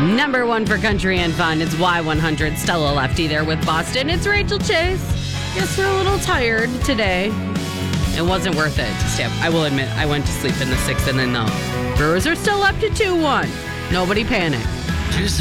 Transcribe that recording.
Number one for country and fun. It's Y100. Stella Lefty there with Boston. It's Rachel Chase. Yes, we're a little tired today. It wasn't worth it to stay up. I will admit, I went to sleep in the 6th, and then the Brewers are still up to 2-1. Nobody panic.